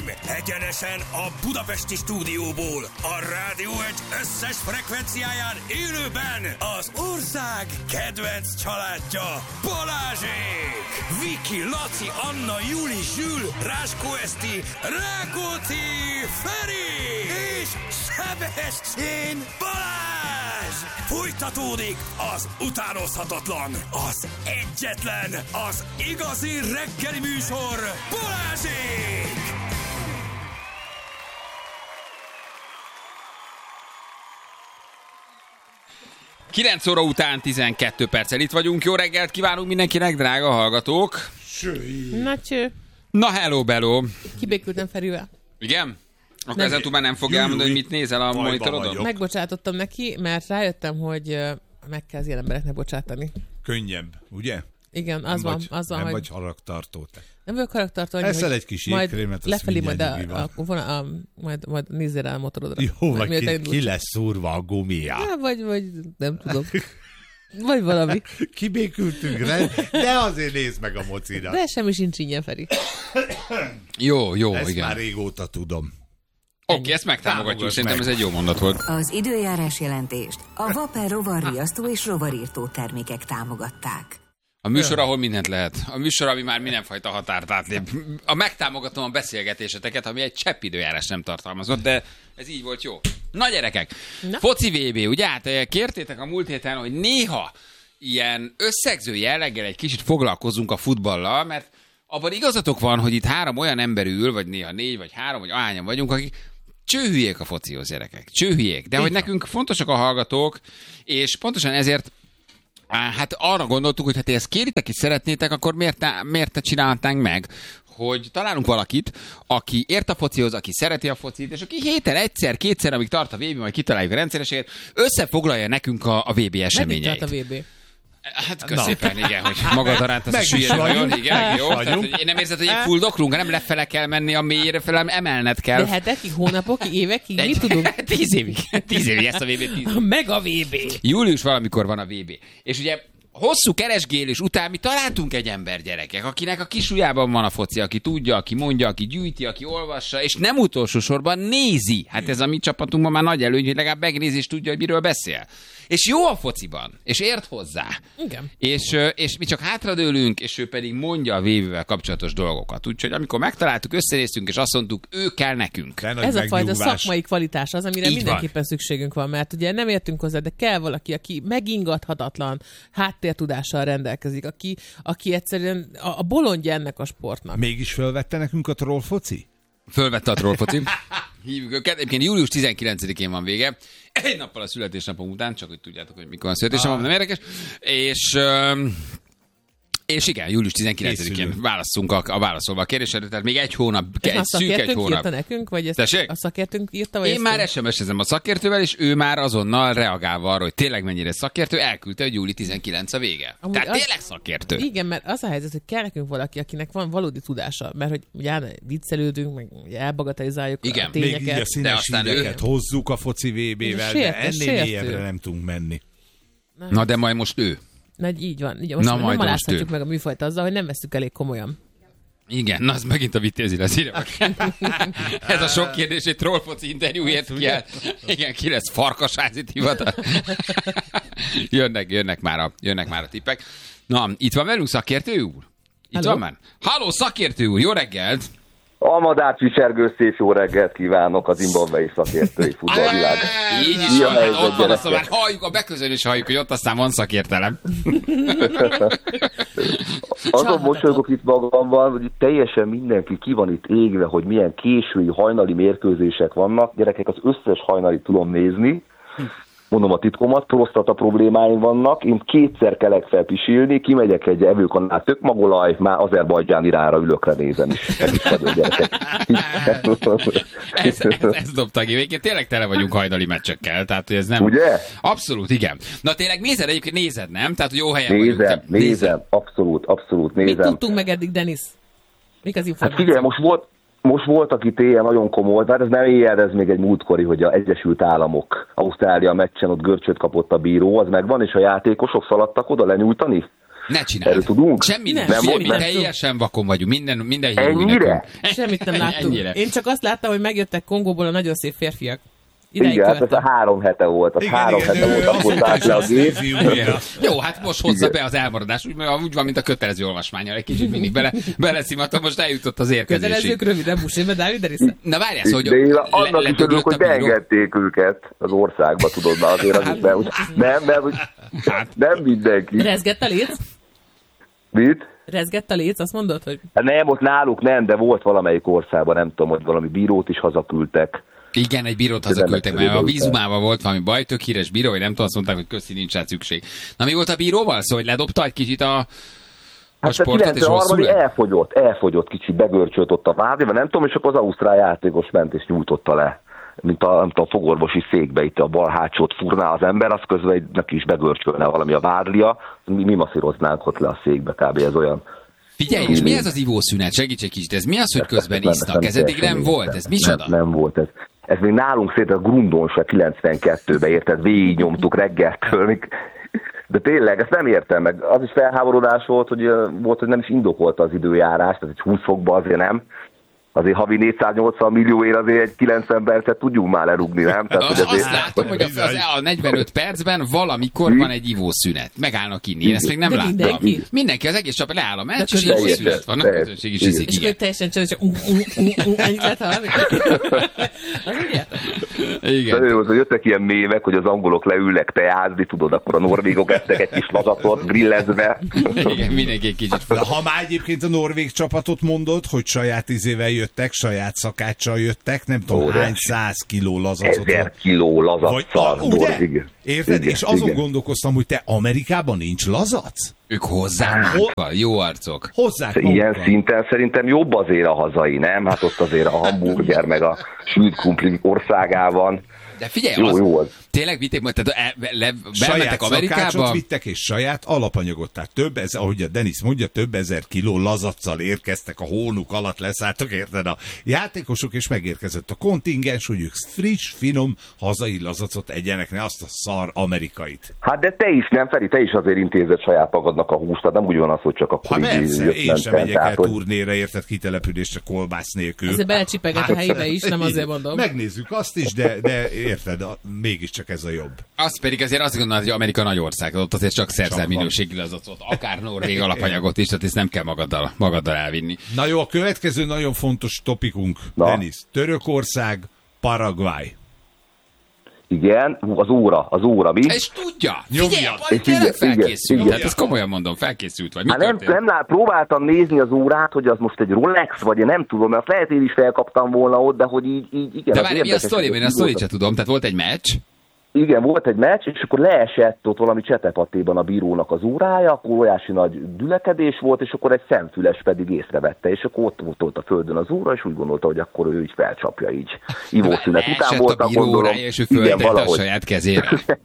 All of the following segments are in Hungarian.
Uraim, egyenesen a budapesti stúdióból, a Rádió Egy összes frekvenciáján élőben az ország kedvenc családja, Balázsék! Viki, Laci, Anna, Juli, Zsül, Ráskó Eszti, Rákóczi, Feri és Sebestyén Balázs! Folytatódik az utánozhatatlan, az egyetlen, az igazi reggeli műsor, Balázsék! 9 óra után 12 perccel itt vagyunk. Jó reggelt kívánunk mindenkinek, drága hallgatók! Na cső. Na hello, bello! Kibékültem Ferivel. Igen? Akkor ezzel már nem fog elmondani, hogy mit nézel a monitorodon? Megbocsátottam neki, mert rájöttem, hogy meg kell az ilyen embereknek bocsátani. Könnyebb, ugye? Igen, az van, nem hogy... vagy haragtartó te. Nem vagyok haragtartó, eszel egy kis jégkrémet, lefelé majd nézzél rá a motorodra. Jó, ki lesz szúrva a gumia. Ja, vagy nem tudom. Vagy valami. Kibékültünk, de azért nézd meg a mocira. De semmi sincs ingyen, Feri. Jó, ezt igen. Már régóta tudom. Oké, ezt megtámogatjuk, szerintem ez egy jó mondat volt. Az időjárás jelentést a Vapor rovarriasztó és rovarírtó termékek támogatták. A műsor, ahol mindent lehet. A műsor, ami már mindenfajta határt átlép. Megtámogatom a beszélgetéseteket, ami egy csepp időjárás nem tartalmazott, de ez így volt jó. Na gyerekek, foci VB, ugye? Hát kértétek a múlt héten, hogy néha ilyen összegző jelleggel egy kicsit foglalkozunk a futballal, mert abban igazatok van, hogy itt 3 olyan ember ül, vagy néha 4, vagy 3, vagy ahányan vagyunk, akik csőhülyék a focihoz, gyerekek. Csőhülyék. De hogy nekünk fontosak a hallgatók, és pontosan ezért hát arra gondoltuk, hogy ha ti ezt kéritek és szeretnétek, akkor miért ne csinálhatnánk meg, hogy találunk valakit, aki ért a focihoz, aki szereti a focit, és aki héten egyszer-kétszer, amíg tart a VB, majd kitaláljuk a rendszerességet, összefoglalja nekünk a VB eseményeit. Meddig tart a VB? Hát szépen, igen, hogy magad aránt az a süllyed nagyon, igen, jó. Tehát, én nem érzed, hogy egy fuldoklunk, hanem lefele kell menni, a mélyre fel emelned kell. De hetekig, hónapokig, évekig, mit tudunk? 10 évig ezt a VB 10. Meg a VB. Július valamikor van a VB. És ugye hosszú keresgélés után mi találtunk egy ember, gyerekek, akinek a kisujjában van a foci, aki tudja, aki mondja, aki gyűjti, aki olvassa, és nem utolsó sorban nézi. Hát ez a mi csapatunkban már nagy előny, hogy legalább megnézi és tudja, hogy miről beszél. És jó a fociban, és ért hozzá. Igen. És mi csak hátradőlünk, és ő pedig mondja a VB-vel kapcsolatos dolgokat. Úgyhogy amikor megtaláltuk, összenéztünk, és azt mondtuk, ő kell nekünk. Ez a fajta szakmai kvalitás az, amire így mindenképpen szükségünk van, mert ugye nem értünk hozzá, de kell valaki, aki megingathatatlan háttértudással rendelkezik, aki egyszerűen a bolondja ennek a sportnak. Mégis fölvette nekünk a trollfoci? Fölvette a trollfoci. Hívjuk őket. Egyébként július 19-én van vége. Egy nappal a születésnapom után, csak hogy tudjátok, hogy mikor a születésnapom, nem érdekes. És igen, július 19-én válaszolva a kérdésre, tehát még egy hónap, szűk egy hónap. Írta nekünk, vagy ezt a szakértőnk írta? Vagy én már SMS-ezem a szakértővel, és ő már azonnal reagálva arra, hogy tényleg mennyire szakértő, elküldte, hogy júli 19 a vége. Amúgy tehát tényleg szakértő. Igen, mert az a helyzet, hogy kell nekünk valaki, akinek van valódi tudása, mert hogy ugye viccelődünk, meg elbagatelizáljuk a tényeket. Még így a színes híreket hozzuk a foci VB-vel, de ennél mélyebbre nem tudunk menni. Na de majd most ő. Így van. Most nem alázhatjuk meg a műfajt azzal, hogy nem vesszük elég komolyan. Igen, na az megint a vitézi lesz. Ez a sok kérdés egy trollfoci interjúért kell. Igen, ki lesz Farkasházi hivatal. jönnek már a tippek. Na, itt van velünk szakértő úr? Itt van már? Halló, szakértő úr, jó reggelt! Almadát visergő szép jó reggelt kívánok a zimbabwei szakértői futballvilág. Így is ott van, azt már halljuk, a beközönés halljuk, hogy ott aztán van szakértelem. Azon mosolygok itt magamban, hogy teljesen mindenki ki van itt égve, hogy milyen késői hajnali mérkőzések vannak. Gyerekek, az összes hajnalit tudom nézni. Mondom a titkomat, prostata problémáim vannak, én 2-szer kelek fel pisilni, kimegyek egy evőkanál tökmagolaj, már Azerbajdzsán irányra ülökre nézem is. Ez dobta ki, végén tényleg tele vagyunk hajnali meccsekkel, tehát ez nem... Ugye? Abszolút, igen. Na tényleg nézed, nem? Tehát jó helyen vagyunk. Nézem, abszolút nézem. Mit tudtunk meg eddig, Denis? Mik az információk? Hát figyelj, most volt, aki éjjel nagyon komoly, hát ez nem éjjel, ez még egy múltkori, hogy az Egyesült Államok Ausztrália meccsen ott görcsöt kapott a bíró, az megvan, és a játékosok szaladtak oda lenyújtani? Ne csináld. Erről tudunk? Semmi nem. Teljesen vakon vagyunk. Minden ennyire? Semmit nem láttunk. Én csak azt láttam, hogy megjöttek Kongóból a nagyon szép férfiak. Igen, hát ez a 3 hete volt. Az 3 hete volt, akkor állt le a gép. Jó, hát most hozza be az elmaradás. Úgy van, mint a kötelező olvasmányal. Egy kicsit mindig beleszimatom, most eljutott az érkezésig. Kötelezők röviden, Busébe, Dávid Erisza. Na várjál, hogy de én annak is örülök, hogy beengedték őket az országba, tudod, na azért az nem mindenki. Rezgett a léc? Mit? Rezgett a léc, azt mondod, hogy... Nem, ott náluk nem, de volt valamelyik országban, nem tudom, hogy valami bírót is hazaküldtek. Igen, egy bírót hazaküldtek, mert a vízumával volt valami baj, tök híres bíró, hogy nem tudom, azt mondták, hogy köszi, nincs rá szükség. Na mi volt a bíróval? Szóval, hogy ledobta egy kicsit a sportot, és rosszul elfogyott kicsit, begörcsölt ott a vádéba, nem tudom, és akkor az ausztrál játékos ment és nyújtotta le. Mint a fogorvosi székbe, itt a bal hátsót furná az ember, az közben neki is begörcsölne valami a vádlia, mi masszíroznánk ott le a székbe, kb. Ez olyan. Figyelj, és mi ez az ivószünet? Segíts egy kicsit, ez mi az, hogy közben isztak? Ez eddig nem volt, ez micsoda? Nem volt ez. Ez még nálunk szét a Grundon se 92-ben, érted? Végignyomtuk reggeltől. De tényleg, ezt nem értem meg. Az is felháborodás volt, hogy nem is indokolta az időjárás, tehát egy 20 fokba azért nem. Azért havi 480 millióért azért egy 90 percet tudjunk már lerúgni, nem? Tehát, hogy azért... Azt látom, hogy a 45 percben valamikor van egy ivószünet. Megállnak inni. Én ezt még nem láttam. Mindenki, az egész csapat leáll a meccs, és ivószünet van. A közönség is iszik. És teljesen csodás, hogy ennyit lehet hallani. Igen. De jöttek ilyen mémek, hogy az angolok leülnek teázni, tudod, akkor a norvégok ettek egy kis lazatot grillezve. Igen, mindenki egy kicsit. Ha már egyébként a norvég csapatot mondod, hogy saját izével jöttek, saját szakáccsal jöttek, nem tudom hány 100 kiló lazacot. 1000 kiló lazaccal. Érted? Igen, és azon gondolkoztam, hogy te Amerikában nincs lazac? Ők hozzánk jó arcok. Hozzák ilyen szinten szerintem jobb azért a hazai, nem? Hát ott azért a hamburger meg a sült krumpli országában. De figyelj, jó. Tényleg vitték, bementek Amerikába? Vittek, és saját alapanyagot. Tehát ahogy a Denis mondja, több ezer kiló lazaccal érkeztek a hónuk alatt, leszálltak, érted a játékosok, és megérkezett a kontingens, hogy ők friss, finom, hazai lazacot egyenek, ne azt a szar amerikait. Hát de te is nem, Feri, te is azért intézed saját magadnak a húst, tehát nem úgy van az, hogy csak akkor én sem megyek el turnéra, érted, kitelepülésre kolbász nélkül. Azért belecsipeget a helybe is, nem azért mondom. Megnézzük azt is, de érted, mégiscsak ez a jobb. Az pedig azért azt gondolod, hogy Amerika nagy ország, ott azért csak szerzel minőségi lazacot, akár norvég alapanyagot is, tehát ezt nem kell magaddal elvinni. Na jó, a következő nagyon fontos topikunk, Denis. Törökország, Paraguay. Igen, az óra, mi? És tudja, figyelj, felkészült. Hát ezt komolyan mondom, felkészült vagy. Nem próbáltam nézni az órát, hogy az most egy Rolex, vagy én nem tudom, mert lehet én is felkaptam volna ott, de hogy így igen. De várj, mi a sztori? Én a sztorit sem tudom, tehát volt egy meccs. Igen, volt egy meccs, és akkor leesett ott valami Csetepatéban a bírónak az órája, akkor óriási nagy gyülekedés volt, és akkor egy szemfüles pedig észrevette, és akkor ott volt a földön az óra, és úgy gondolta, hogy akkor ő így felcsapja így. Ivószünet után volt, a bíró gondolom. És ő föltette a saját kezére.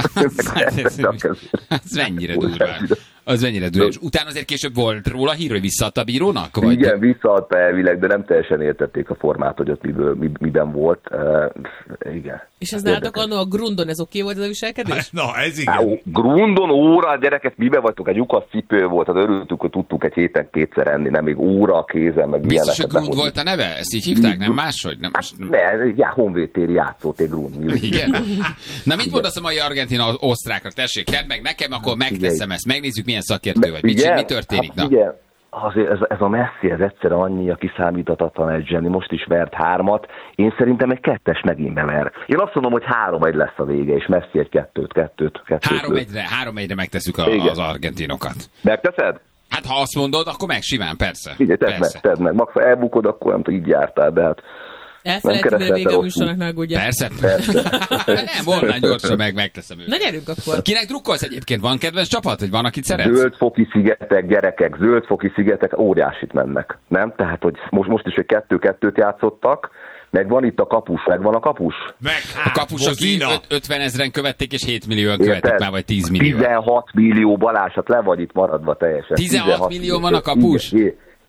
Ez mennyire durva. Az mennyire durva. És utána azért később volt róla hír, hogy visszaadta a bírónak? Vagy? Igen, visszaadta elvileg, de nem teljesen értették a formát, hogy ott miben volt. Igen. És ez nálatok annól a Grundon, ez oké volt ez a viselkedés? Na, ez igen. Grundon óra, gyerekek, miben vagytok? Egy lyukas cipő volt, az örültünk, hogy tudtunk egy héten kétszer enni, nem még óra a kézen, meg biztos, hogy Grund volt a neve? Ezt így hívták, nem máshogy? Honvédtéri játszóték Grund. Igen. Na, mit mondasz a mai argentina osztrákra? Tessék, tedd meg nekem, akkor megteszem ezt. Megnézzük, milyen szakértő vagy. Mi történik? Hát, igen. Azért ez a Messi, ez egyszerre annyi a kiszámíthatatlan edzseni, most is vert 3-at, én szerintem egy 2-es megint bever. Én azt mondom, hogy 3-1 lesz a vége, és Messi egy 2-t. 3-1-re megtesszük az argentinokat. Megteszed? Hát ha azt mondod, akkor meg simán, persze. Igen, tedd meg. Max, ha elbukod, akkor nem tudom, így jártál, de hát... Elfelejtünk, hogy vége a műsornak, ne aggódjál. Persze. Nem, volna gyorsan megteszem őket. Na gyerünk akkor. Kinek drukkolsz egyébként? Van kedvenc csapat, vagy van, akit szeretsz? Zöldfoki szigetek, gyerekek, Zöldfoki szigetek óriásit mennek, nem? Tehát, hogy most is, hogy 2-2-t játszottak, meg van itt a kapus, megvan a kapus? A kapus, aki 50 000 követték, és 7 millióan követik már, vagy 10 millió. 16 millió, Balázs, hát le vagy itt maradva teljesen. 16 millió van a kapus?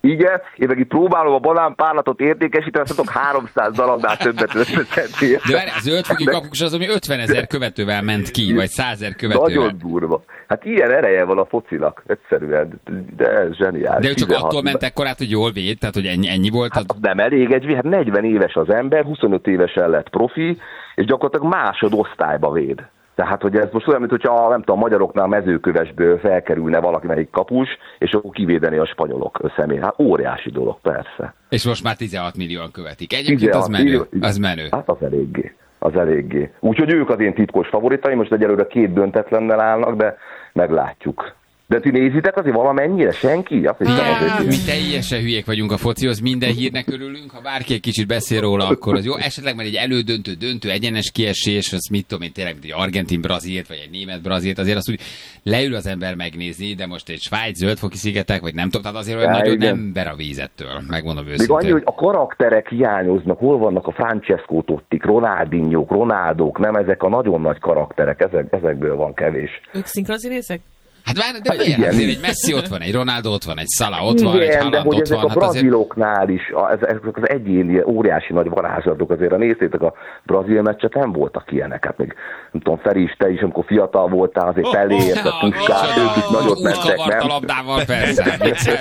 Igen, én meg itt próbálom a banánpárlatot értékesíteni, azt tudok 300 darabnál többet összeszedni. De várj, a zöldfoki kapus az, ami 50 000 követővel ment ki, vagy 100 000 követővel. Nagyon durva. Hát ilyen ereje van a focinak, egyszerűen, de ez zseniális. De ő csak attól ment ekkorát, hogy jól véd, tehát hogy ennyi volt? Hát nem elég, hát 40 éves az ember, 25 évesen lett profi, és gyakorlatilag másodosztályba véd. Tehát, hogy ez most olyan, mint hogyha nem tudom, a magyaroknál mezőkövesből felkerülne valaki melyik kapus, és akkor kivédeni a spanyolok személy. Hát óriási dolog, persze. És most már 16 millióan követik. Egyébként az menő. Az menő. Hát az eléggé. Úgyhogy ők az én titkos favoritaim, most egyelőre 2 döntetlennel állnak, de meglátjuk. De ti nézitek azért valamennyire? Senki? Mi teljesen hülyék vagyunk a focihoz, minden hírnek örülünk, ha bárki egy kicsit beszél róla, akkor az jó. Esetleg már egy elődöntő, egyenes kiesés, az mit tudom én, tényleg egy argentin-brazilt, vagy egy német-brazilt, azért azt úgy leül az ember megnézni, de most egy Svájc, Zöldfoki szigetek, vagy nem tudom, tehát azért olyan nagyon nem ver a vízettől, megmondom őszintén. Még annyi, hogy a karakterek hiányoznak, hol vannak a Francesco Tottik, Ronaldinho, Ronaldók, nem ezek a nagyon nagy karakterek, ezekből van kevés. Ők szinkronszínészek? Hát várj, de miért? Azért egy Messi ott van, egy Ronaldo ott van, egy Salah ott van, egy Haaland ott van. A braziloknál is, ezek az egyéni óriási nagy varázslatok, azért nézzétek a brazil meccset, nem voltak ilyenek. Hát még, nem tudom, Feri is, te is, amikor fiatal voltál, azért Peléért, a Puskát, ők is nagyot mentek, nem? Kavart a labdával, persze.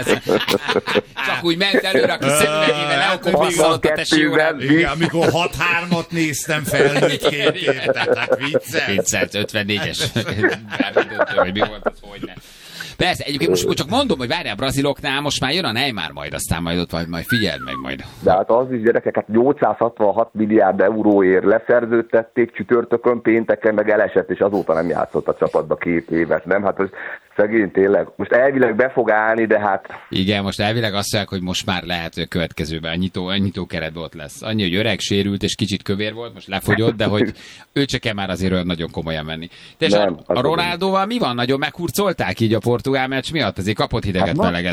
Csak úgy ment előre, aki szemüvegével elkompaszolott a tessével. Igen, amikor 6-3-at néztem felnőttként, tehát viccelt. 54-es. Hogy mi volt az, hogy ne. Persze, egyébként most csak mondom, hogy várjál, a braziloknál most már jön a Neymar majd, aztán majd ott majd figyeld meg majd. De hát az is, gyerekek, hát 866 milliárd euróért leszerződtették, csütörtökön, pénteken meg elesett, és azóta nem játszott a csapatba 2 évet, nem? Hát szegény tényleg. Most elvileg be fog állni, de hát... Igen, most elvileg azt mondják, hogy most már lehet, hogy a következőben a nyitó keretben ott lesz. Annyi, hogy öreg, sérült és kicsit kövér volt, most lefogyott, de hogy ő se kell már azért olyan nagyon komolyan menni. És a Ronaldóval mi van? Nagyon meghurcolták így a portugál meccs miatt? Azért kapott hideget, meleget.